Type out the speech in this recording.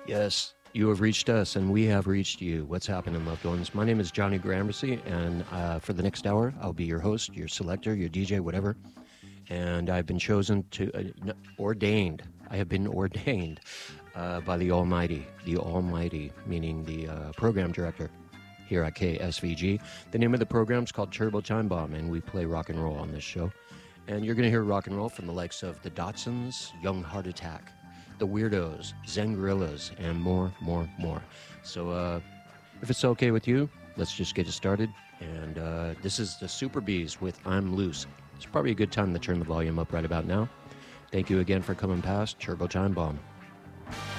Yes, you have reached us, and we have reached you. What's happening, loved ones? My name is Johnny Gramercy, and for the next hour, I'll be your host, your selector, your DJ, whatever. And I've been chosen to, ordained. I have been ordained by the Almighty, meaning the program director here at KSVG. The name of the program is called Turbo Time Bomb, and we play rock and roll on this show. And you're going to hear rock and roll from the likes of the Dotsons, Young Heart Attack, the Weirdos, Zen Gorillas, and more. So if it's okay with you, let's just get it started. And this is the Super Bees with I'm Loose. It's probably a good time to turn the volume up right about now. Thank you again for coming past Turbo Time Bomb.